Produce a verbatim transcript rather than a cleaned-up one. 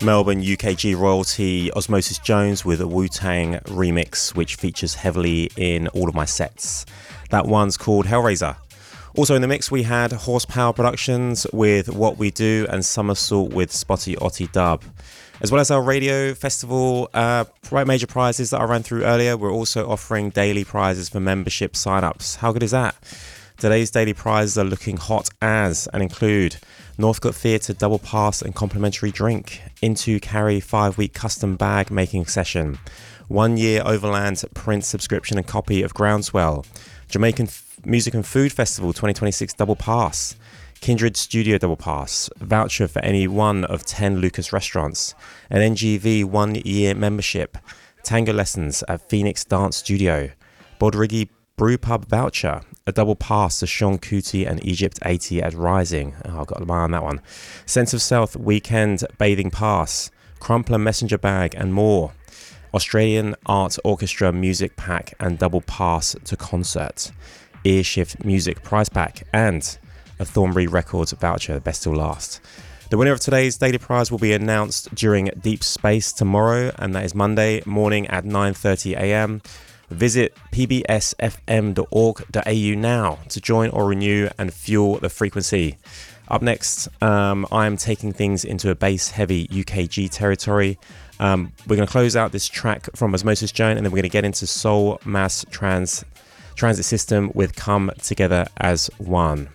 Melbourne U K G royalty Osmosis Jones with a Wu-Tang remix, which features heavily in all of my sets. That one's called Hellraiser. Also in the mix we had Horsepower Productions with What We Do and Somersault with Spotty Otty Dub. As well as our radio festival uh, major prizes that I ran through earlier, we're also offering daily prizes for membership sign-ups. How good is that? Today's daily prizes are looking hot as and include Northcote Theatre double pass and complimentary drink, Into Carry five-week custom bag making session, one year Overland print subscription and copy of Groundswell, Jamaican Music and Food Festival twenty twenty-six double pass, Kindred Studio double pass, voucher for any one of ten Lucas restaurants, an N G V one year membership, tango lessons at Phoenix Dance Studio, Bodrigi Brew Pub voucher, a double pass to Sean Kuti and Egypt eighty at Rising. Oh, I've got my eye on that one. Sense of South weekend bathing pass, Crumpler messenger bag and more. Australian Art Orchestra music pack and double pass to concert. Earshift music prize pack and a Thornbury Records voucher, best till last. The winner of today's daily prize will be announced during Deep Space tomorrow, and that is Monday morning at nine thirty a m. Visit p b s f m dot org dot a u now to join or renew and fuel the frequency. Up next, um, I am taking things into a bass-heavy U K G territory. Um, we're going to close out this track from Osmosis Jones, and then we're going to get into Soul Mass Trans Transit System with Come Together as One.